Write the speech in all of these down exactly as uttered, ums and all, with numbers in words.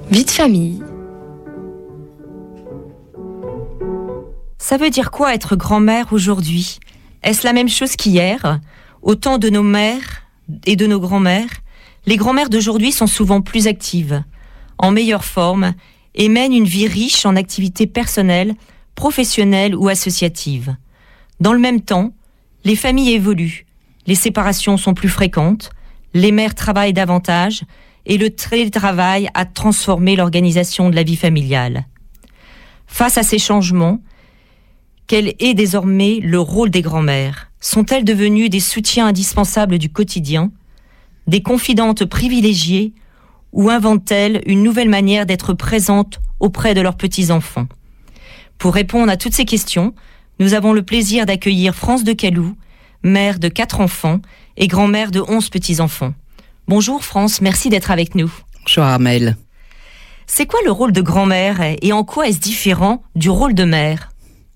Vie de famille. Ça veut dire quoi être grand-mère aujourd'hui ? Est-ce la même chose qu'hier ? Au temps de nos mères et de nos grands-mères, les grand-mères d'aujourd'hui sont souvent plus actives, en meilleure forme et mènent une vie riche en activités personnelles, professionnelles ou associatives. Dans le même temps, les familles évoluent, les séparations sont plus fréquentes, les mères travaillent davantage et le télétravail a transformé l'organisation de la vie familiale. Face à ces changements, quel est désormais le rôle des grand-mères ? Sont-elles devenues des soutiens indispensables du quotidien, des confidentes privilégiées, ou inventent-elles une nouvelle manière d'être présentes auprès de leurs petits-enfants ? Pour répondre à toutes ces questions, nous avons le plaisir d'accueillir France de Calou, mère de quatre enfants et grand-mère de onze petits-enfants. Bonjour France, merci d'être avec nous. Bonjour Armelle. C'est quoi le rôle de grand-mère et en quoi est-ce différent du rôle de mère ?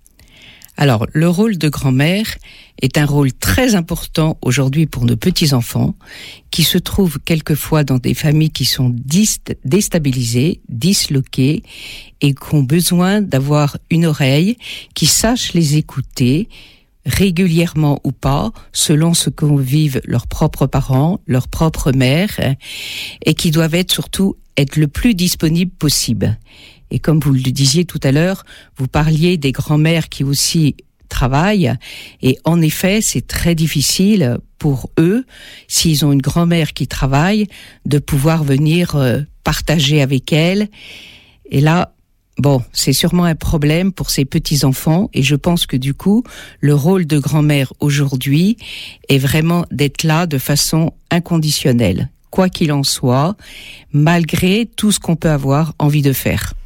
Alors, le rôle de grand-mère est un rôle très important aujourd'hui pour nos petits-enfants qui se trouvent quelquefois dans des familles qui sont dist- déstabilisées, disloquées et qui ont besoin d'avoir une oreille qui sache les écouter régulièrement ou pas, selon ce qu'en vivent leurs propres parents, leurs propres mères, et qui doivent être surtout être le plus disponibles possible. Et comme vous le disiez tout à l'heure, vous parliez des grands-mères qui aussi travaillent, et en effet, c'est très difficile pour eux, s'ils ont une grand-mère qui travaille, de pouvoir venir euh, partager avec elle. Et là, bon, c'est sûrement un problème pour ces petits-enfants, et je pense que du coup, le rôle de grand-mère aujourd'hui est vraiment d'être là de façon inconditionnelle, quoi qu'il en soit, malgré tout ce qu'on peut avoir envie de faire.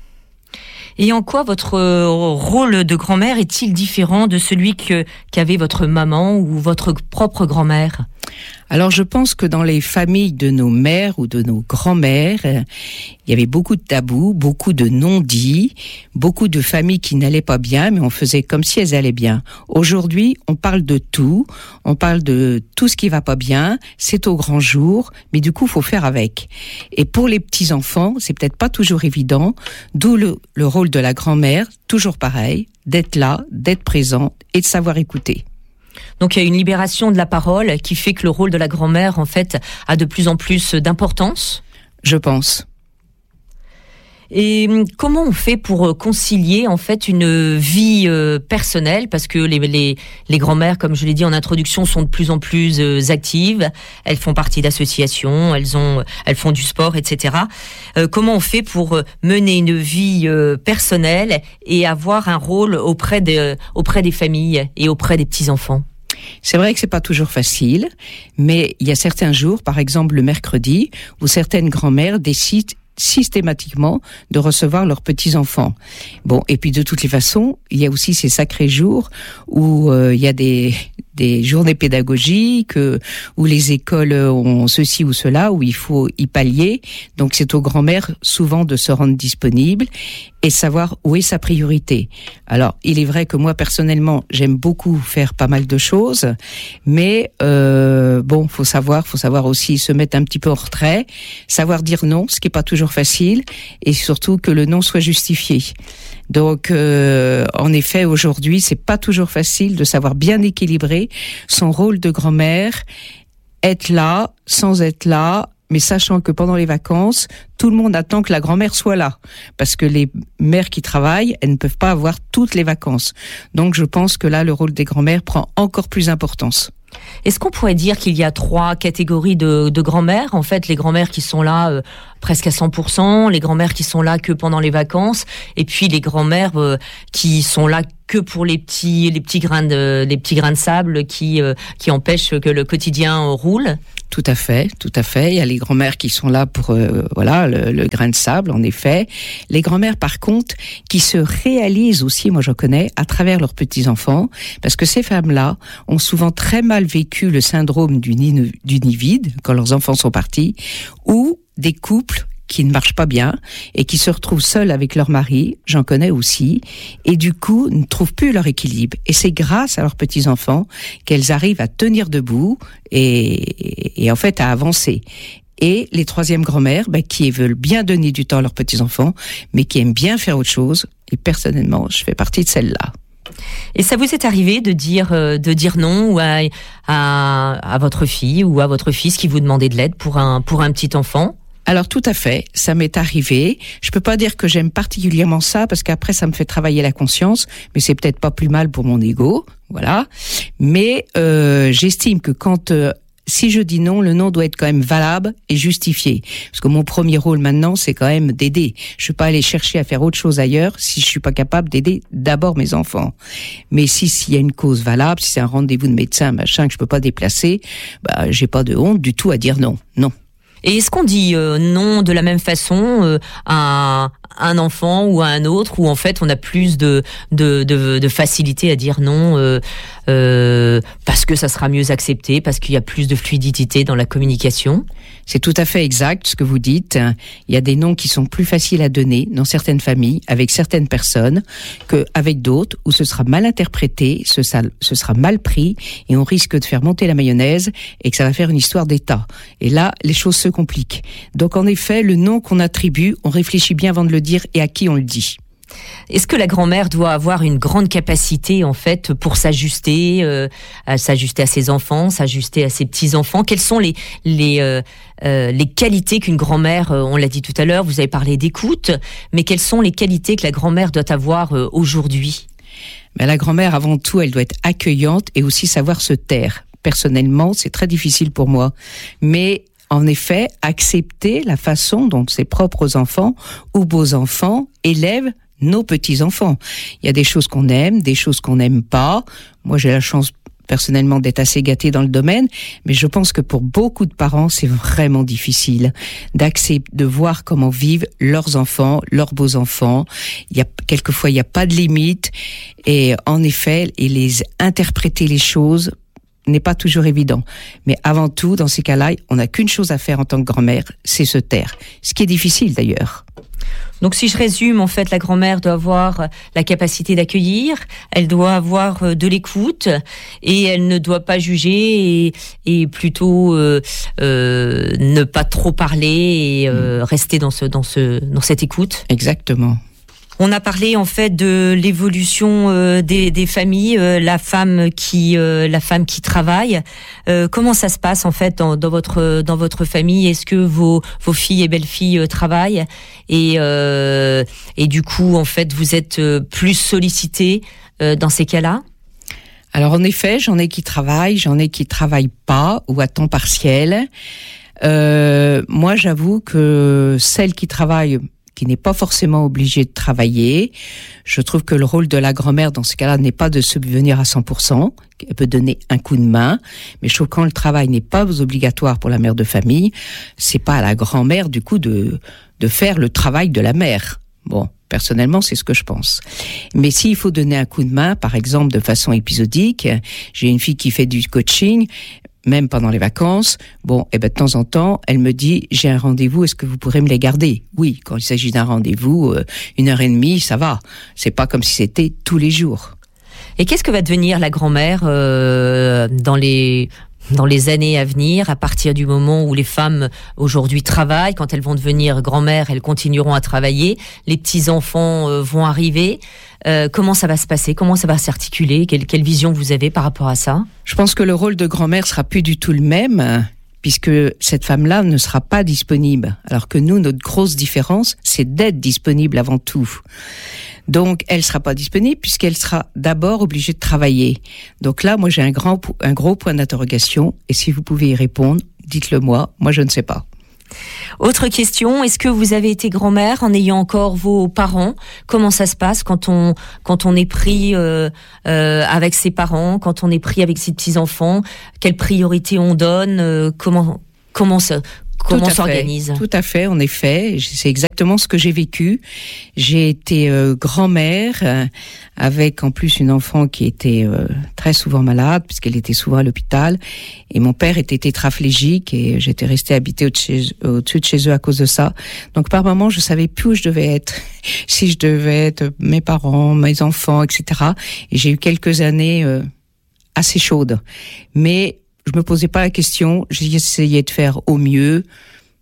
Et en quoi votre rôle de grand-mère est-il différent de celui que, qu'avait votre maman ou votre propre grand-mère ? Alors je pense que dans les familles de nos mères ou de nos grands-mères, il y avait beaucoup de tabous, beaucoup de non-dits, beaucoup de familles qui n'allaient pas bien, mais on faisait comme si elles allaient bien. Aujourd'hui, on parle de tout, on parle de tout ce qui va pas bien, c'est au grand jour, mais du coup, il faut faire avec. Et pour les petits-enfants, c'est peut-être pas toujours évident, d'où le, le rôle de la grand-mère, toujours pareil, d'être là, d'être présent et de savoir écouter. Donc il y a une libération de la parole qui fait que le rôle de la grand-mère, en fait, a de plus en plus d'importance ? Je pense. Et comment on fait pour concilier, en fait, une vie euh, personnelle ? Parce que les, les, les grand-mères, comme je l'ai dit en introduction, sont de plus en plus euh, actives. Elles font partie d'associations, elles, ont, elles font du sport, et cetera. Euh, comment on fait pour mener une vie euh, personnelle et avoir un rôle auprès, de, auprès des familles et auprès des petits-enfants ? C'est vrai que c'est pas toujours facile, mais il y a certains jours, par exemple le mercredi, où certaines grand-mères décident systématiquement de recevoir leurs petits-enfants. Bon, et puis de toutes les façons, il y a aussi ces sacrés jours où euh, il y a des des journées pédagogiques, euh, où les écoles ont ceci ou cela, où il faut y pallier. Donc c'est aux grand-mères souvent de se rendre disponibles et savoir où est sa priorité. Alors, il est vrai que moi, personnellement, j'aime beaucoup faire pas mal de choses, mais euh, bon, faut savoir, faut savoir aussi se mettre un petit peu en retrait, savoir dire non, ce qui est pas toujours facile, et surtout que le non soit justifié. Donc, euh, en effet, aujourd'hui, c'est pas toujours facile de savoir bien équilibrer son rôle de grand-mère, être là, sans être là, mais sachant que pendant les vacances, tout le monde attend que la grand-mère soit là. Parce que les mères qui travaillent, elles ne peuvent pas avoir toutes les vacances. Donc je pense que là, le rôle des grand-mères prend encore plus d'importance. Est-ce qu'on pourrait dire qu'il y a trois catégories de, de grand-mères ? En fait, les grand-mères qui sont là euh, presque à cent pour cent, les grand-mères qui sont là que pendant les vacances, et puis les grand-mères euh, qui sont là que pour les petits, les petits grains de, les petits grains de sable qui, euh, qui empêchent que le quotidien euh, roule. Tout à fait, tout à fait. Il y a les grand-mères qui sont là pour euh, voilà le, le grain de sable, en effet. Les grand-mères, par contre, qui se réalisent aussi, moi je connais, à travers leurs petits-enfants, parce que ces femmes-là ont souvent très mal vécu le syndrome du nid, du nid vide, quand leurs enfants sont partis, ou des couples qui ne marchent pas bien et qui se retrouvent seuls avec leur mari, j'en connais aussi, et du coup ne trouvent plus leur équilibre. Et c'est grâce à leurs petits-enfants qu'elles arrivent à tenir debout et, et en fait à avancer. Et les troisièmes grand-mères, ben, qui veulent bien donner du temps à leurs petits-enfants, mais qui aiment bien faire autre chose. Et personnellement, je fais partie de celle-là. Et ça vous est arrivé de dire, euh, de dire non ou à, à, à votre fille ou à votre fils qui vous demandait de l'aide pour un, pour un petit enfant ? Alors tout à fait, ça m'est arrivé. Je peux pas dire que j'aime particulièrement ça parce qu'après ça me fait travailler la conscience, mais c'est peut-être pas plus mal pour mon ego, voilà. Mais euh, j'estime que quand euh, si je dis non, le non doit être quand même valable et justifié. Parce que mon premier rôle maintenant, c'est quand même d'aider. Je ne vais pas aller chercher à faire autre chose ailleurs si je suis pas capable d'aider d'abord mes enfants. Mais si s'il y a une cause valable, si c'est un rendez-vous de médecin, machin que je peux pas déplacer, bah j'ai pas de honte du tout à dire non. Non. Et est-ce qu'on dit euh, non de la même façon euh, à un enfant ou à un autre, où en fait on a plus de de de, de facilité à dire non euh, euh, parce que ça sera mieux accepté, parce qu'il y a plus de fluidité dans la communication? C'est tout à fait exact ce que vous dites. Il y a des noms qui sont plus faciles à donner dans certaines familles, avec certaines personnes, qu'avec d'autres, où ce sera mal interprété, ce, ce sera mal pris, et on risque de faire monter la mayonnaise, et que ça va faire une histoire d'État. Et là, les choses se compliquent. Donc en effet, le nom qu'on attribue, on réfléchit bien avant de le dire, et à qui on le dit. Est-ce que la grand-mère doit avoir une grande capacité en fait pour s'ajuster, euh, à s'ajuster à ses enfants, s'ajuster à ses petits-enfants? Quelles sont les les euh, euh, les qualités qu'une grand-mère, euh, on l'a dit tout à l'heure, vous avez parlé d'écoute, mais quelles sont les qualités que la grand-mère doit avoir euh, aujourd'hui? Ben, la grand-mère, avant tout, elle doit être accueillante et aussi savoir se taire. Personnellement, c'est très difficile pour moi, mais en effet, accepter la façon dont ses propres enfants ou beaux-enfants élèvent nos petits-enfants. Il y a des choses qu'on aime, des choses qu'on n'aime pas. Moi, j'ai la chance personnellement d'être assez gâtée dans le domaine, mais je pense que pour beaucoup de parents, c'est vraiment difficile d'accepter, de voir comment vivent leurs enfants, leurs beaux-enfants. Il y a, quelquefois, il n'y a pas de limite. Et en effet, et les interpréter les choses n'est pas toujours évident. Mais avant tout, dans ces cas-là, on n'a qu'une chose à faire en tant que grand-mère, c'est se taire. Ce qui est difficile d'ailleurs. Donc si je résume, en fait, la grand-mère doit avoir la capacité d'accueillir, elle doit avoir de l'écoute et elle ne doit pas juger et, et plutôt euh, euh, ne pas trop parler et euh, rester dans ce, dans ce, dans cette écoute. Exactement. On a parlé en fait de l'évolution euh, des, des familles, euh, la femme qui euh, la femme qui travaille. Euh, comment ça se passe en fait dans, dans votre dans votre famille? Est-ce que vos vos filles et belles-filles euh, travaillent et euh, et du coup en fait vous êtes euh, plus sollicité euh, dans ces cas-là? Alors en effet, j'en ai qui travaillent, j'en ai qui travaillent pas ou à temps partiel. Euh, moi, j'avoue que celles qui travaillent, qui n'est pas forcément obligée de travailler. Je trouve que le rôle de la grand-mère dans ce cas-là n'est pas de subvenir à cent pour cent. Elle peut donner un coup de main, mais je trouve que quand le travail n'est pas obligatoire pour la mère de famille, c'est pas à la grand-mère du coup de de faire le travail de la mère. Bon, personnellement, c'est ce que je pense. Mais s'il faut donner un coup de main, par exemple de façon épisodique, j'ai une fille qui fait du coaching, même pendant les vacances, bon, et ben de temps en temps, elle me dit j'ai un rendez-vous, est-ce que vous pourrez me les garder? Oui, quand il s'agit d'un rendez-vous, euh, une heure et demie, ça va. C'est pas comme si c'était tous les jours. Et qu'est-ce que va devenir la grand-mère euh, dans les dans les années à venir, à partir du moment où les femmes aujourd'hui travaillent? Quand elles vont devenir grand-mères, elles continueront à travailler. Les petits-enfants euh, vont arriver. Euh, comment ça va se passer? Comment ça va s'articuler? Quelle, quelle vision vous avez par rapport à ça? Je pense que le rôle de grand-mère sera plus du tout le même, puisque cette femme-là ne sera pas disponible. Alors que nous, notre grosse différence, c'est d'être disponible avant tout. Donc, elle sera pas disponible puisqu'elle sera d'abord obligée de travailler. Donc là, moi, j'ai un grand, un gros point d'interrogation. Et si vous pouvez y répondre, dites-le moi. Moi, je ne sais pas. Autre question, est-ce que vous avez été grand-mère en ayant encore vos parents? Comment ça se passe quand on quand on est pris euh, euh, avec ses parents, quand on est pris avec ses petits-enfants? Quelle priorité on donne? euh, Comment comment ça Comment on s'organise? Tout à fait, en effet. C'est exactement ce que j'ai vécu. J'ai été euh, grand-mère euh, avec en plus une enfant qui était euh, très souvent malade puisqu'elle était souvent à l'hôpital. Et mon père était tétraplégique et j'étais restée habitée au-dessus, au-dessus de chez eux à cause de ça. Donc par moments, je savais plus où je devais être. Si je devais être mes parents, mes enfants, et cetera. Et j'ai eu quelques années euh, assez chaudes. Mais je me posais pas la question, j'essayais de faire au mieux,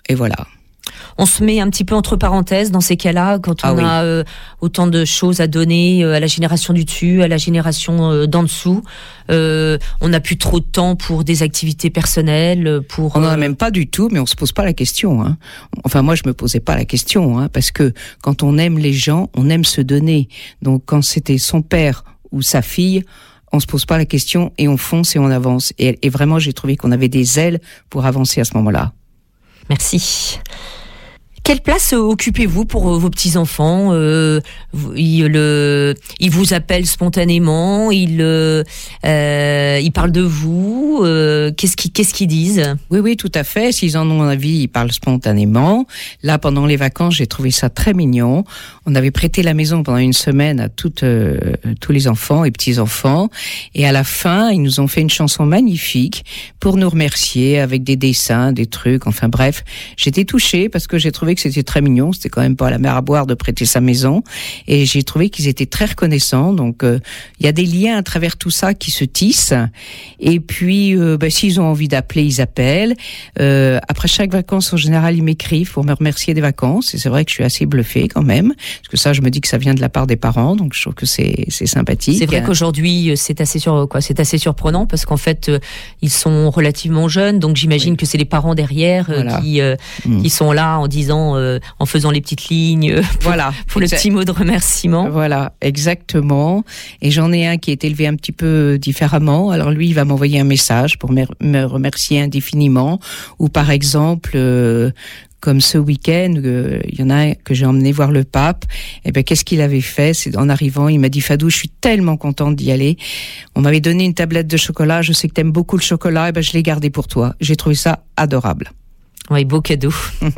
et voilà. On se met un petit peu entre parenthèses dans ces cas-là, quand on ah oui. a euh, autant de choses à donner euh, à la génération du dessus, à la génération euh, d'en dessous. Euh, on n'a plus trop de temps pour des activités personnelles. Pour on n'en a même pas du tout, mais on se pose pas la question. Hein. Enfin, moi, je me posais pas la question, hein, parce que quand on aime les gens, on aime se donner. Donc, quand c'était son père ou sa fille, on se pose pas la question et on fonce et on avance. Et, et vraiment, j'ai trouvé qu'on avait des ailes pour avancer à ce moment-là. Merci. Quelle place occupez-vous pour vos petits-enfants ? euh, ils, le, ils vous appellent spontanément, ils, euh, ils parlent de vous, euh, qu'est-ce qu'ils, qu'est-ce qu'ils disent ? Oui, oui, tout à fait. S'ils en ont envie, ils parlent spontanément. Là, pendant les vacances, j'ai trouvé ça très mignon. On avait prêté la maison pendant une semaine à toutes, euh, tous les enfants et petits-enfants. Et à la fin, ils nous ont fait une chanson magnifique pour nous remercier avec des dessins, des trucs. Enfin bref, j'étais touchée parce que j'ai trouvé que c'était très mignon, c'était quand même pas la mer à boire de prêter sa maison, et j'ai trouvé qu'ils étaient très reconnaissants. Donc il euh, y a des liens à travers tout ça qui se tissent, et puis euh, ben, s'ils ont envie d'appeler, ils appellent. Euh, après chaque vacances, en général, ils m'écrivent pour me remercier des vacances, et c'est vrai que je suis assez bluffée quand même, parce que ça, je me dis que ça vient de la part des parents, donc je trouve que c'est, c'est sympathique. C'est vrai qu'aujourd'hui, c'est assez, sur, quoi, c'est assez surprenant, parce qu'en fait, euh, ils sont relativement jeunes, donc j'imagine oui. que c'est les parents derrière euh, voilà. qui, euh, mmh. qui sont là en disant Euh, en faisant les petites lignes euh, pour, voilà, pour le petit mot de remerciement. Voilà, exactement. Et j'en ai un qui est élevé un petit peu différemment. Alors lui, il va m'envoyer un message pour me, me remercier indéfiniment. Ou par exemple, euh, comme ce week-end, euh, il y en a un que j'ai emmené voir le pape. Et ben, qu'est-ce qu'il avait fait ? C'est en arrivant, il m'a dit: Fadou, je suis tellement contente d'y aller. On m'avait donné une tablette de chocolat. Je sais que t'aimes beaucoup le chocolat. Et ben, je l'ai gardé pour toi. J'ai trouvé ça adorable. Oui, beau cadeau.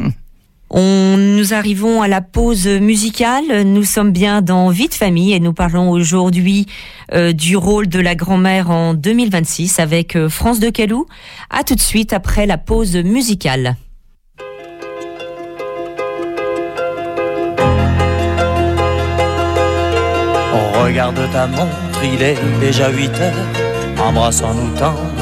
On, nous arrivons à la pause musicale. Nous sommes bien dans Vie de famille et nous parlons aujourd'hui euh, du rôle de la grand-mère en deux mille vingt-six avec euh, France de Calou. À tout de suite après la pause musicale. On regarde ta montre, il est déjà huit heures, embrassons-nous tant.